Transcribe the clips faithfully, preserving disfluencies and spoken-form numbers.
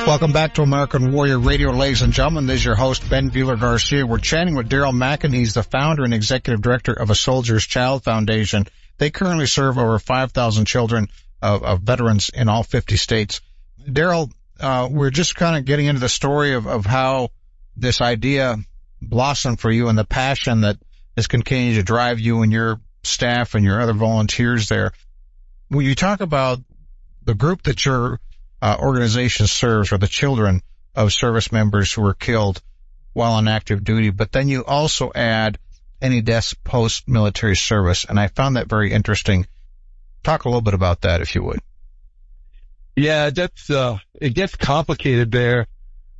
Welcome back to American Warrior Radio, ladies and gentlemen. This is your host, Ben Bueller Garcia. We're chatting with Daryl Mackin. He's the founder and executive director of A Soldier's Child Foundation. They currently serve over five thousand children of, of veterans in all fifty states. Daryl, uh, we're just kind of getting into the story of, of how this idea blossomed for you and the passion that has continued to drive you and your staff and your other volunteers there. When you talk about the group that your uh, organization serves are the children of service members who were killed while on active duty, but then you also add any deaths post-military service, and I found that very interesting. Talk a little bit about that, if you would. Yeah, that's, uh, it gets complicated there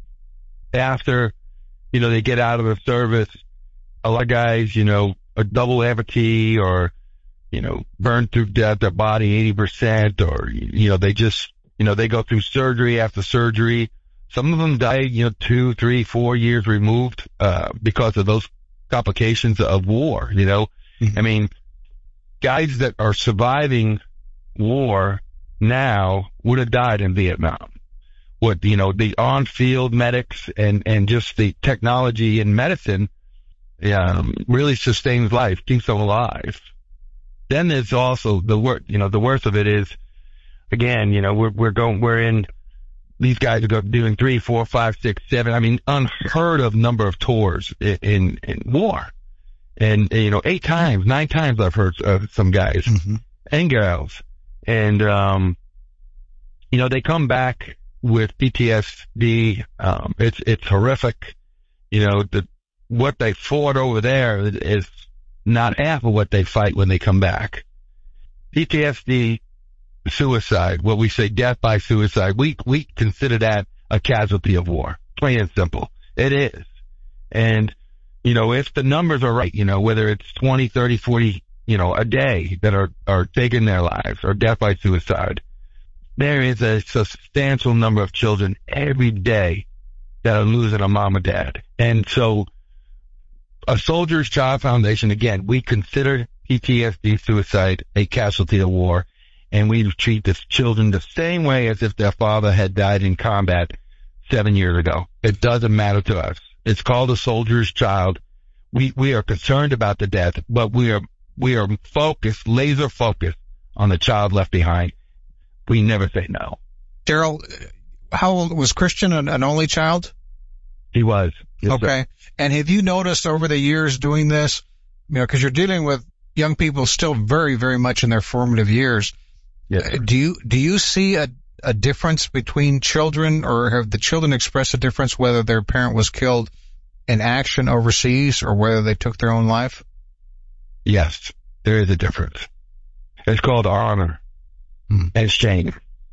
after, you know, they get out of the service. A lot of guys, you know, a double amputee or, you know, burned through death, their body eighty percent, or, you know, they just, you know, they go through surgery after surgery. Some of them die, you know, two, three, four years removed, uh, because of those complications of war, you know. Mm-hmm. I mean, guys that are surviving war now would have died in Vietnam. What, you know, the on-field medics and, and just the technology in medicine, um, really sustains life, keeps them alive. Then there's also the worst, you know, the worst of it is, again, you know, we're, we're going, we're in, these guys are doing three, four, five, six, seven, I mean, unheard of number of tours in, in, in war. And, you know, eight times, nine times I've heard of some guys mm-hmm. and girls. And, um, you know, they come back with P T S D. Um, it's, it's horrific. You know, the, what they fought over there is not half of what they fight when they come back. P T S D, suicide, what we say death by suicide, we, we consider that a casualty of war. Plain and simple. It is. And, you know, if the numbers are right, you know, whether it's twenty, thirty, forty, you know, a day that are, are taking their lives or death by suicide, there is a substantial number of children every day that are losing a mom or dad. And so A Soldier's Child Foundation, again, we consider P T S D suicide a casualty of war, and we treat the children the same way as if their father had died in combat seven years ago. It doesn't matter to us. It's called A Soldier's Child. We, we are concerned about the death, but we are, we are focused, laser focused on the child left behind. We never say no. Daryl, how old was Christian, an, an only child? He was. Yes, okay. Sir. And have you noticed over the years doing this, you know, because you're dealing with young people still very, very much in their formative years. Yes, sir. Do you, do you see a, a difference between children, or have the children expressed a difference whether their parent was killed in action overseas or whether they took their own life? Yes, there is a difference. It's called honor hmm. and shame.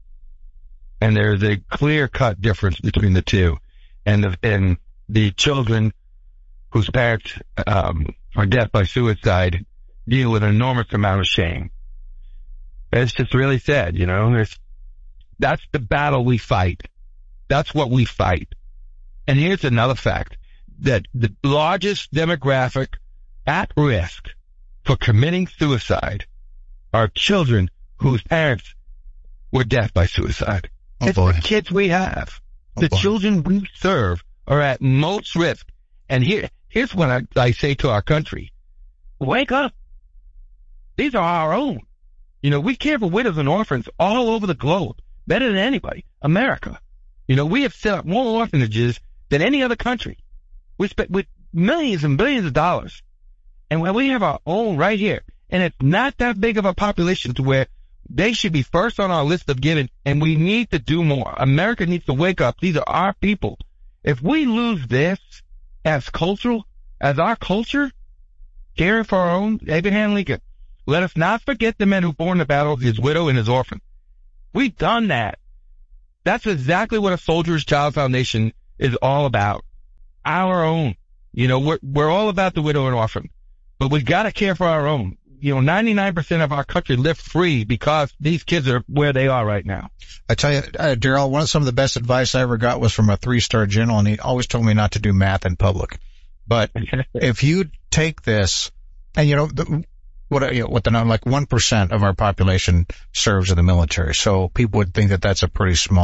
And there's a clear-cut difference between the two. And the, and the children whose parents um, are dead by suicide deal with an enormous amount of shame. It's just really sad, you know. There's, that's the battle we fight. That's what we fight. And here's another fact, that the largest demographic at risk for committing suicide are children whose parents were dead by suicide. Oh, it's boy. the kids we have. Oh, the boy. children we serve are at most risk. And here, here's what I, I say to our country. Wake up. These are our own. You know, we care for widows and orphans all over the globe, better than anybody. America. You know, we have set up more orphanages than any other country. We spent with millions and billions of dollars. And when we have our own right here, and it's not that big of a population to where they should be first on our list of giving, and we need to do more. America needs to wake up. These are our people. If we lose this as cultural, as our culture, caring for our own, Abraham Lincoln, let us not forget the men who bore in the battle, his widow and his orphan. We've done that. That's exactly what A Soldier's Child Foundation is all about. Our own. You know, we're, we're all about the widow and orphan, but we gotta care for our own. You know, ninety-nine percent of our country live free because these kids are where they are right now. I tell you, uh, Daryl, one of some of the best advice I ever got was from a three-star general, and he always told me not to do math in public. But if you take this, and you know, the, what, you know, what the number, like one percent of our population serves in the military, so people would think that that's a pretty small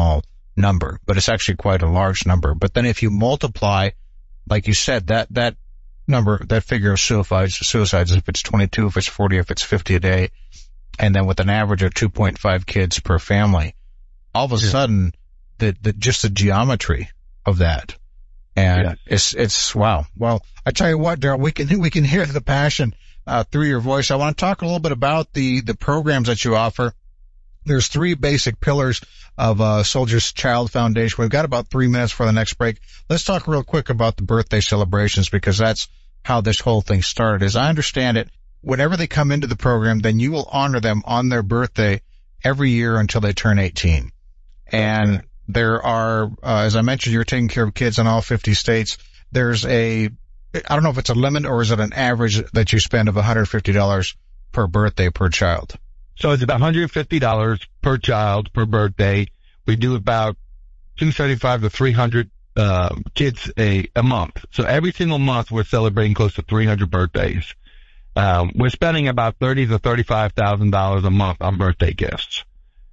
number, but it's actually quite a large number. But then if you multiply, like you said, that, that number, that figure of suicides, suicides, if it's twenty-two, if it's forty, if it's fifty a day, and then with an average of two point five kids per family, all of a yeah. sudden, the, the, just the geometry of that. And yeah. it's, it's, wow. Well, I tell you what, Daryl, we can, we can hear the passion, uh, through your voice. I want to talk a little bit about the, the programs that you offer. There's three basic pillars of, uh, Soldier's Child Foundation. We've got about three minutes for the next break. Let's talk real quick about the birthday celebrations, because that's how this whole thing started. As I understand it, whenever they come into the program, then you will honor them on their birthday every year until they turn eighteen. And there are, uh, as I mentioned, you're taking care of kids in all fifty states. There's a, I don't know if it's a limit or is it an average that you spend of one hundred fifty dollars per birthday per child? So it's about one hundred fifty dollars per child per birthday. We do about two seventy-five to three hundred uh, kids a, a month. So every single month we're celebrating close to three hundred birthdays. Um, we're spending about thirty to thirty-five thousand dollars a month on birthday gifts.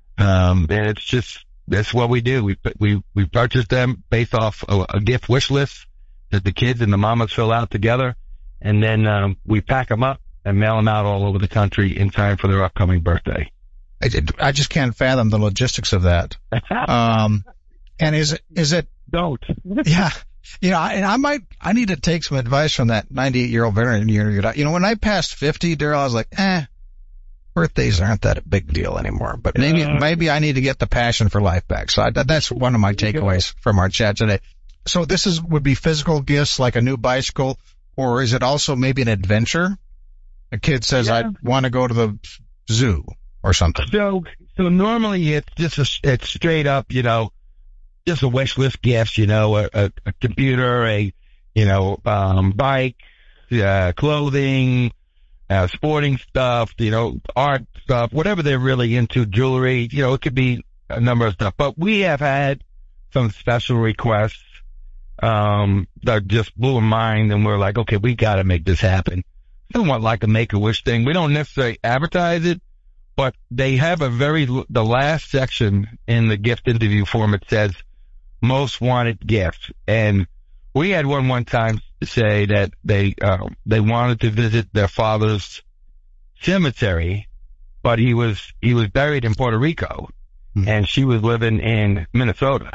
Um, and it's just, that's what we do. We, we, we purchase them based off a, a gift wish list that the kids and the mamas fill out together. And then, um, we pack them up and mail them out all over the country in time for their upcoming birthday. I, I just can't fathom the logistics of that. Um, and is it, is it? Don't. Yeah. You know, and I might, I need to take some advice from that ninety-eight year old veteran. You know, when I passed fifty, Daryl, I was like, eh, birthdays aren't that a big deal anymore. But maybe, uh, maybe I need to get the passion for life back. So I, that's one of my takeaways from our chat today. So this is, would be physical gifts like a new bicycle, or is it also maybe an adventure? A kid says, yeah. I want to go to the zoo or something. So, so normally it's just a, it's straight up, you know, just a wish list gifts, you know, a, a, a computer, a, you know, um, bike, uh, clothing, uh, sporting stuff, you know, art stuff, whatever they're really into, jewelry, you know, it could be a number of stuff. But we have had some special requests, um, that just blew our mind, and we're like, okay, we gotta make this happen. We don't want like a Make-A-Wish thing. We don't necessarily advertise it, but they have a very, the last section in the gift interview form, it says most wanted gift. And we had one one time say that they, uh, they wanted to visit their father's cemetery, but he was, he was buried in Puerto Rico, mm-hmm. and she was living in Minnesota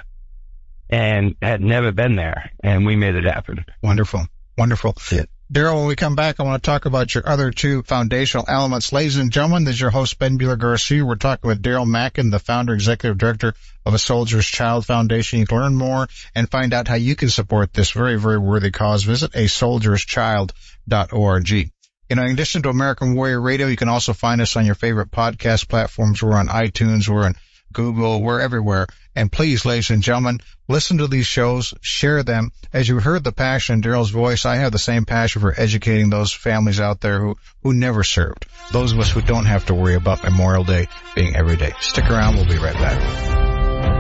and had never been there. And we made it happen. Wonderful. Wonderful. Yeah. Daryl, when we come back, I want to talk about your other two foundational elements. Ladies and gentlemen, this is your host, Ben Bueller Garcia. We're talking with Daryl Mackin, the founder, executive director of A Soldier's Child Foundation. You can learn more and find out how you can support this very, very worthy cause. Visit a soldiers child dot org. You know, in addition to American Warrior Radio, you can also find us on your favorite podcast platforms. We're on iTunes. We're on Google. We're everywhere. And please, ladies and gentlemen, listen to these shows, share them. As you heard the passion in Daryl's voice, I have the same passion for educating those families out there who, who never served. Those of us who don't have to worry about Memorial Day being every day. Stick around. We'll be right back.